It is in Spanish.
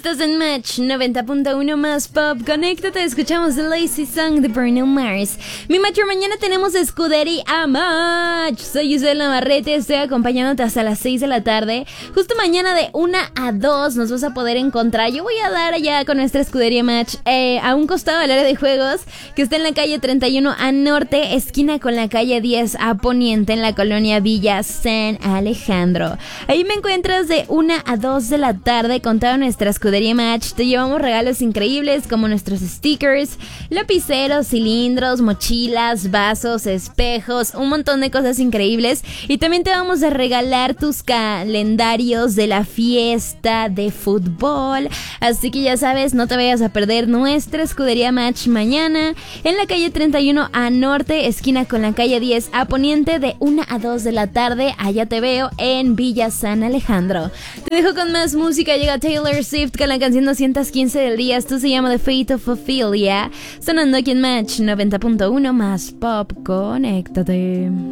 Estás en Match 90.1 más pop. Conéctate, escuchamos The Lazy Song de Bruno Mars. Mi Match, mañana tenemos Escudería a Match. Soy Giselle Navarrete, estoy acompañándote hasta las 6 de la tarde. Justo mañana de 1 a 2 nos vas a poder encontrar. Yo voy a dar allá con nuestra Escudería Match a un costado del área de juegos, que está en la calle 31 a norte, esquina con la calle 10 a poniente, en la colonia Villa San Alejandro. Ahí me encuentras de 1 a 2 de la tarde con toda nuestra Escudería Match. Te llevamos regalos increíbles como nuestros stickers, lapiceros, cilindros, mochilas, vasos, espejos, un montón de cosas increíbles. Y también te vamos a regalar tus calendarios de la fiesta de fútbol. Así que ya sabes, no te vayas a perder nuestra Escudería Match mañana en la calle 31 a norte, esquina con la calle 10 a poniente, de 1 a 2 de la tarde. Allá te veo en Villa San Alejandro. Te dejo con más música. Llega Taylor Swift con la canción 215 del día. Esto se llama The Fate of Ophelia, sonando aquí en Match 90.1 más pop. Conéctate.